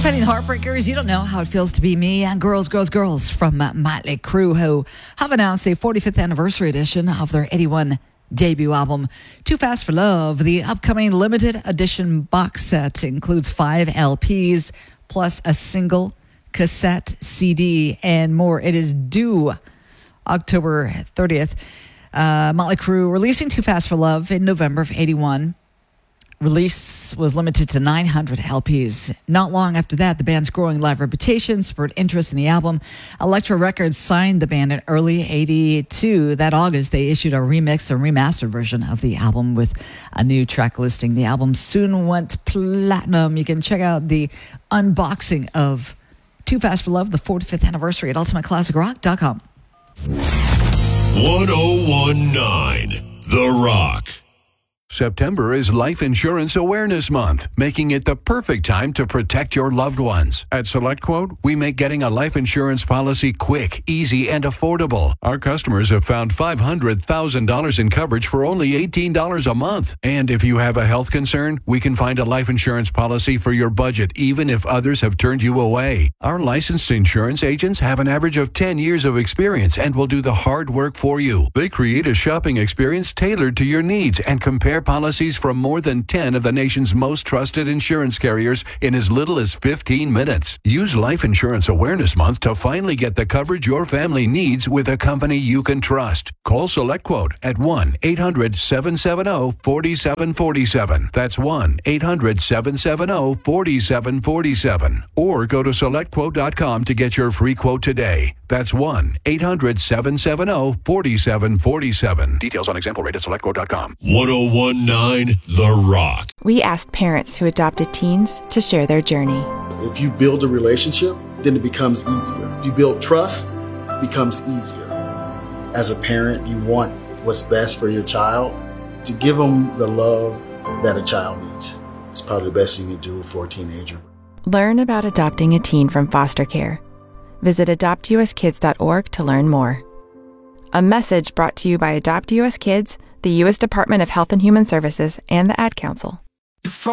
Penny the Heartbreakers, you don't know how it feels to be me, and Girls, Girls, Girls from Motley Crue, who have announced a 45th anniversary edition of their 81 debut album, Too Fast for Love. The upcoming limited edition box set includes 5 LPs plus a single cassette, CD, and more. It is due October 30th. Motley Crue releasing Too Fast for Love in November of 81. Release was limited to 900 LPs. Not long after that, the band's growing live reputation spurred interest in the album. Elektra Records signed the band in early 82. That August, they issued a remix and remastered version of the album with a new track listing. The album soon went platinum. You can check out the unboxing of Too Fast for Love, the 45th anniversary at ultimateclassicrock.com. 1019 The Rock. September is Life Insurance Awareness Month, making it the perfect time to protect your loved ones. At SelectQuote, we make getting a life insurance policy quick, easy, and affordable. Our customers have found $500,000 in coverage for only $18 a month. And if you have a health concern, we can find a life insurance policy for your budget, even if others have turned you away. Our licensed insurance agents have an average of 10 years of experience and will do the hard work for you. They create a shopping experience tailored to your needs and compare policies from more than 10 of the nation's most trusted insurance carriers in as little as 15 minutes. Use Life Insurance Awareness Month to finally get the coverage your family needs with a company you can trust. Call SelectQuote at 1-800-770-4747. That's 1-800-770-4747. Or go to SelectQuote.com to get your free quote today. That's 1-800-770-4747. Details on example rate at SelectQuote.com. 1019 The Rock. We asked parents who adopted teens to share their journey. If you build a relationship, then it becomes easier. If you build trust, it becomes easier. As a parent, you want what's best for your child. To give them the love that a child needs is probably the best thing you can do for a teenager. Learn about adopting a teen from foster care. Visit adoptuskids.org to learn more. A message brought to you by Adopt US Kids, the U.S. Department of Health and Human Services, and the Ad Council.